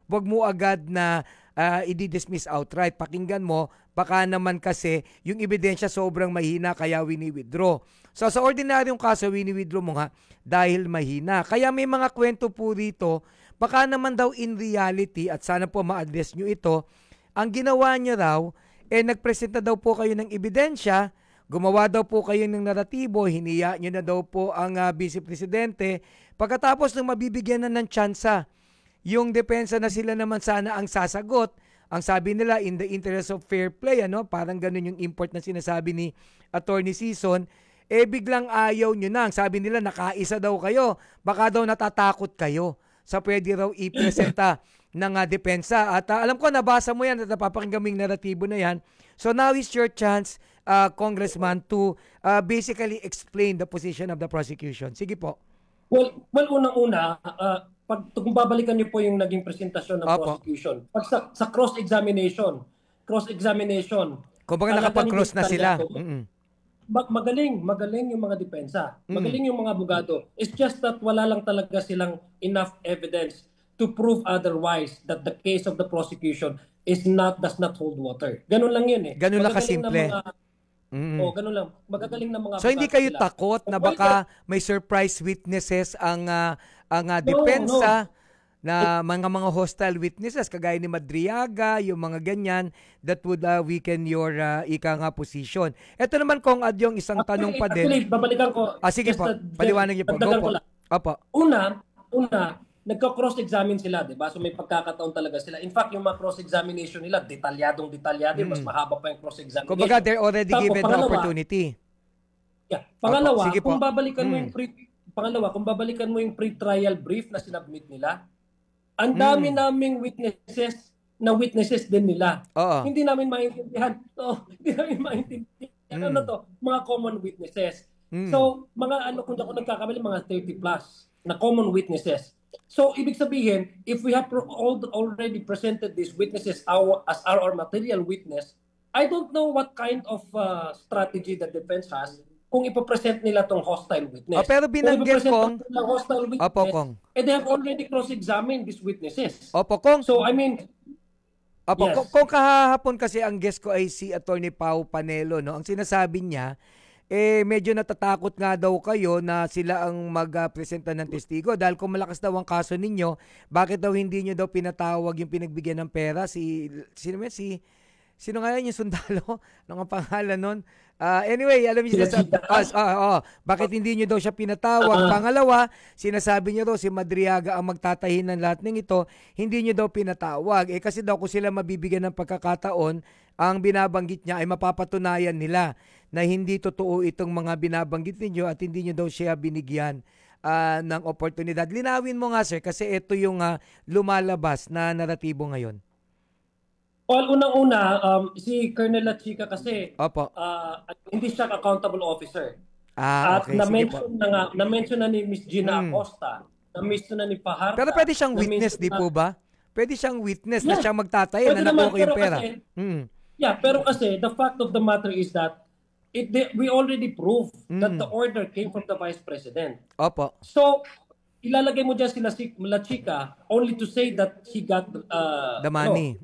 wag mo agad na i-dismiss outright. Pakinggan mo, baka naman kasi yung ebidensya sobrang mahina kaya wini-withdraw. So sa ordinaryong kaso, wini-withdraw mo nga dahil mahina. Kaya may mga kwento po rito, baka naman daw in reality, at sana po ma-address nyo ito, ang ginawa niya raw, nagpresenta daw po kayo ng ebidensya, gumawa daw po kayo ng naratibo, hiniya nyo na daw po ang Vice Presidente, pagkatapos nung mabibigyan na ng tsansa, yung depensa na sila naman sana ang sasagot, ang sabi nila in the interest of fair play, parang ganun yung import na sinasabi ni Attorney Sison, biglang ayaw nyo na. Ang sabi nila nakaisa daw kayo, baka daw natatakot kayo sa pwede raw i-presenta ng depensa. At alam ko, nabasa mo yan at napapakinggan mo yung naratibo na yan. So now is your chance, Congressman, to basically explain the position of the prosecution. Sige po. Well, unang-una, kung babalikan niyo po yung naging presentasyon ng prosecution, pag sa cross-examination, kung baga nakapag-cross na sila. Magaling yung mga depensa. Magaling yung mga abogado. It's just that wala lang talaga silang enough evidence to prove otherwise that the case of the prosecution does not hold water. Ganun lang yun eh. Ganun lang kasimple. Ganun lang. Magagaling na mga so hindi kayo sila. Takot na baka may surprise witnesses ang depensa na mga hostile witnesses kagaya ni Madriaga, yung mga ganyan that would weaken your position. Ito naman kung yung isang tanong pa din. Actually, babalikan ko. Sige po, paliwanag niyo po. Go po. Opo. Una, nagko-cross-examine sila, di ba? So may pagkakataon talaga sila. In fact, yung mga cross-examination nila, detalyado, mas mahaba pa yung cross-examination. Kumbaga, they're already given the opportunity. Yeah. Pangalawa, kung babalikan mo yung pre-trial brief na sinubmit nila, ang dami naming witnesses din nila. Hindi namin maintindihan. Ano to? Mga common witnesses. So, kung ako nagkakamali, mga 30 plus na common witnesses. So, ibig sabihin, if we have already presented these witnesses as our material witness, I don't know what kind of strategy the defense has kung ipapresent nila tong hostile witness. Pero binanggit kong hostile witness, they have already cross-examined these witnesses. So, I mean, yes. Kung kahapon kasi ang guest ko ay si Attorney Pau Panelo, no? Ang sinasabi niya, medyo natatakot nga daw kayo na sila ang magpresenta ng testigo dahil kung malakas daw ang kaso ninyo, bakit daw hindi nyo daw pinatawag yung pinagbigyan ng pera sino nga yung sundalo? Ano nga pangalan nun? Anyway, alam niyo bakit hindi niyo daw siya pinatawag? Pangalawa, sinasabi niyo daw si Madriaga ang magtatahin ng lahat ng ito, hindi niyo daw pinatawag. Kasi daw kung sila mabibigyan ng pagkakataon, ang binabanggit niya ay mapapatunayan nila na hindi totoo itong mga binabanggit ninyo at hindi niyo daw siya binigyan ng oportunidad. Linawin mo nga sir kasi ito yung lumalabas na naratibo ngayon. Well, unang-una, si Colonel Lachica kasi hindi siya accountable officer. Okay. At na-mention na ni Miss Gina Acosta, na-mention na ni Paharta. Pero pwede siyang witness, di po ba? Pwede siyang witness na siya magtatayo na nakuha ko yung pera. Pero kasi the fact of the matter is that we already proved that the order came from the Vice President. So, ilalagay mo dyan sila si Lachica only to say that he got the money.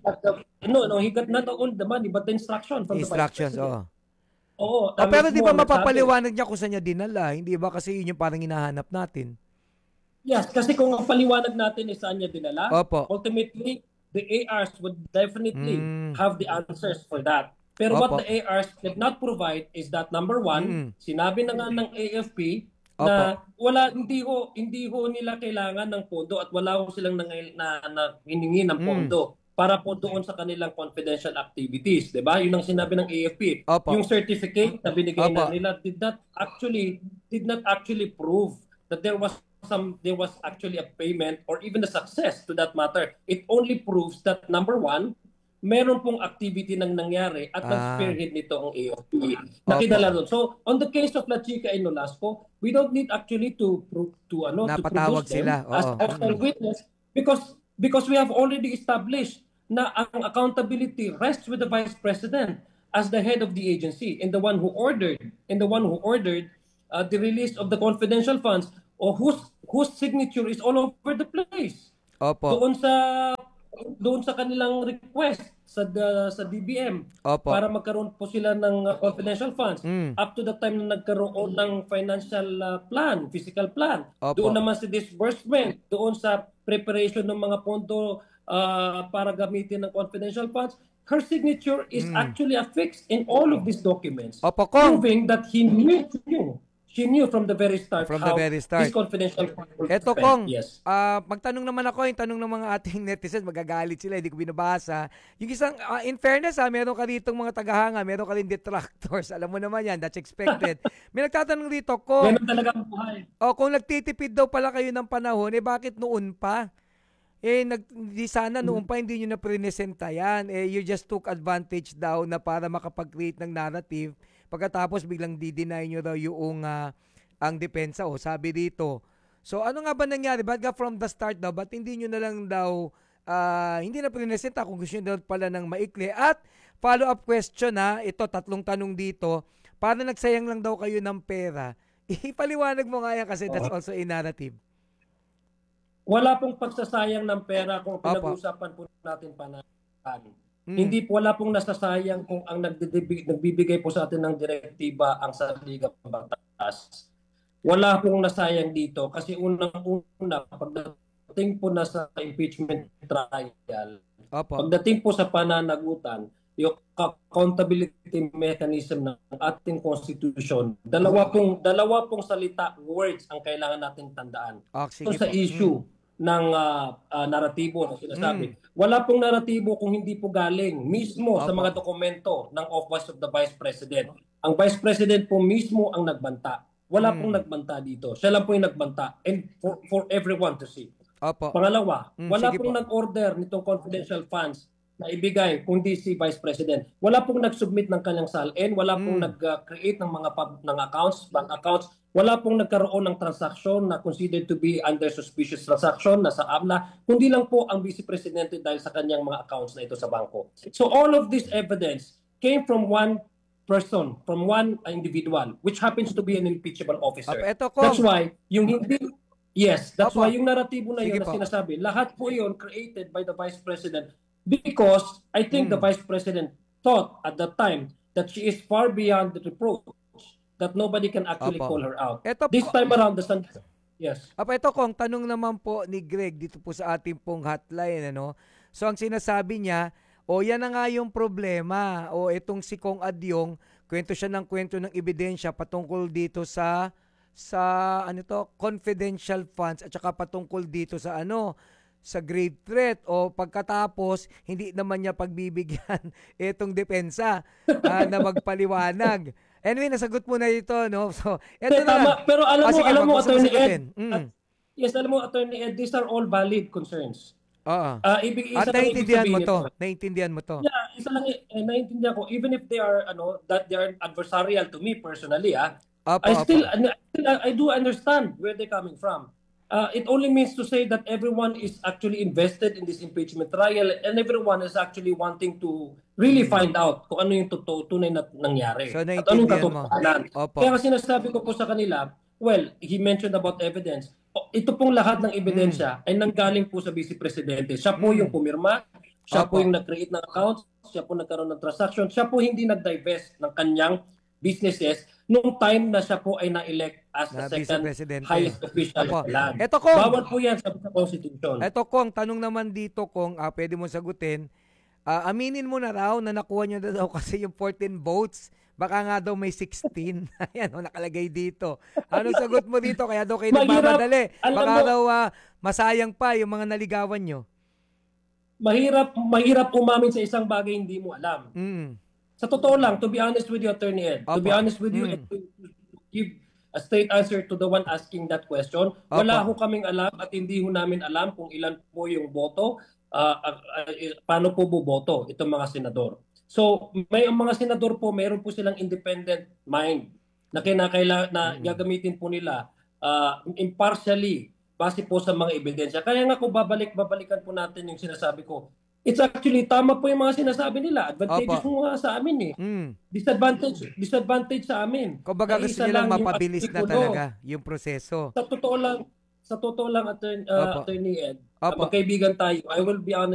He got not only the money but the instruction from the Vice President. Pero di ba mapapaliwanag niya kung saan niya dinala? Hindi ba kasi yun yung parang hinahanap natin? Yes, kasi kung ang paliwanag natin is saan niya dinala, ultimately, the ARs would definitely have the answers for that. Pero what the ARs did not provide is that number one, sinabi na nga ng AFP na hindi ho nila kailangan ng pondo at wala ho silang hiningi ng pondo para po doon sa kanilang confidential activities, 'di ba? Yun ang sinabi ng AFP. Yung certificate na binigay na nila did not actually prove that there was actually a payment or even a success to that matter. It only proves that number one, meron pong activity nang nangyari at nag-spearhead nito ang AFP. Nakidala doon. So, on the case of Lachica and Nolasco, we don't need actually to napatawag to sila as a witness because we have already established na ang accountability rests with the Vice President as the head of the agency and the one who ordered the release of the confidential funds or whose signature is all over the place. Opo. doon sa kanilang request sa DBM para magkaroon po sila ng confidential funds up to the time na nagkaroon ng financial plan, fiscal plan. Doon naman sa disbursement, doon sa preparation ng mga pondo para gamitin ng confidential funds. Her signature is actually affixed in all of these documents, proving that she knew from the very start how this confidential funds were Eto spent. Kong, Yes. magtanong naman ako, yung tanong ng mga ating netizens, magagalit sila, hindi ko binabasa. Yung isang, in fairness meron ka ditong mga tagahanga, meron ka rin detractors, alam mo naman yan, that's expected. May nagtatanong dito, kung, Ganun talaga ang buhay. kung nagtitipid daw pala kayo ng panahon, bakit noon pa? Di sana noon pa hindi nyo na prinesenta yan. You just took advantage daw na para makapag-create ng narrative. Pagkatapos biglang di-deny nyo daw yung ang depensa. Sabi dito. So ano nga ba nangyari? Ba't from the start daw? Ba't hindi nyo na lang daw hindi na prinesenta kung gusto nyo daw pala ng maikli? At follow-up question ito, 3 tanong dito. Para nagsayang lang daw kayo ng pera. Ipaliwanag mo nga yan kasi that's also a narrative. Wala pong pagsasayang ng pera kung pinag-uusapan po natin panahon. Hindi po, wala pong nasasayang kung ang nagbibigay po sa atin ng direktiba ang saligang batas. Wala pong nasayang dito kasi unang-una pagdating po na sa impeachment trial, pagdating po sa pananagutan, yung accountability mechanism ng ating constitution, dalawa pong salita, words ang kailangan natin tandaan. So sa issue ng naratibo na sinasabi. Wala pong naratibo kung hindi po galing mismo sa mga dokumento ng Office of the Vice President. Ang Vice President po mismo ang nagbanta. Wala pong nagbanta dito. Siya lang po yung nagbanta. And for everyone to see. Pangalawa, wala pong nag-order nitong confidential funds na ibigay kundi si Vice President. Wala pong nag-submit ng kanyang SALN, wala pong nag-create ng mga bank accounts, wala pong nagkaroon ng transaksyon na considered to be under suspicious transaction na sa AMLA, kundi lang po ang Vice Presidente dahil sa kanyang mga accounts na ito sa bangko. So all of this evidence came from one person, from one individual, which happens to be an impeachable officer. That's why yung why yung naratibo na yun na sinasabi, lahat po yun created by the Vice President. Because I think the Vice President thought at that time that she is far beyond the reproach, that nobody can actually call her out. This time around, yes. Ito Kong, tanong naman po ni Greg dito po sa ating pong hotline. So ang sinasabi niya, yan na nga yung problema. Itong si Kong Adyong, kwento siya ng kwento ng ebidensya patungkol dito sa confidential funds at saka patungkol dito sa sa grave threat pagkatapos hindi naman niya pagbibigyan itong depensa na magpaliwanag. Anyway, nasagot mo na ito, no? So, ito na. Pero alam mo, Attorney Ed, alam mo, Attorney Ed, these are all valid concerns. Naintindihan mo to. Yeah, isa lang naintindihan ko, even if they are that they are adversarial to me personally, I do understand where they're coming from. It only means to say that everyone is actually invested in this impeachment trial and everyone is actually wanting to really find out kung ano yung tunay na nangyari. So, at anong katotohanan. Kaya sinasabi ko po sa kanila, well, he mentioned about evidence. Ito pong lahat ng ebidensya ay nanggaling po sa Vice Presidente. Siya po yung pumirma, siya po yung nag-create ng accounts, siya po nagkaroon ng transaction, siya po hindi nag-divest ng kanyang businesses nung time na siya po ay na-elect as the second highest official of the land. Bawal po yan sa Constitution. Ito Kong, tanong naman dito Kong, pwede mo sagutin. Aminin mo na raw na nakuha niyo na daw kasi yung 14 votes. Baka nga daw may 16. Ayan, nakalagay dito. Anong sagot mo dito? Kaya daw kayo nagmamadali. Baka daw masayang pa yung mga naligawan nyo. Mahirap umamin sa isang bagay hindi mo alam. Sa totoo lang, to be honest with you, Attorney Ed, to be honest with you, and to give a straight answer to the one asking that question, wala ho kaming alam at hindi ho namin alam kung ilan po yung boto, paano po buboto itong mga senador. So, may mga senador po, mayroon po silang independent mind na gagamitin po nila impartially base po sa mga ebidensya. Kaya nga kung babalikan po natin yung sinasabi ko, it's actually tama po yung mga sinasabi nila. Advantageous mo nga sa amin Disadvantage sa amin. Kumbaga gusto nilang mapabilis na talaga yung proseso. Sa totoo lang, Attorney Ed, Opo. magkaibigan tayo, I will be honest